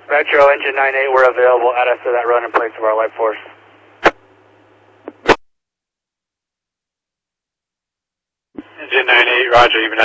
Metro, engine 9-8, we're available. Add us to that run in place of our light force. Engine 9-8, roger, even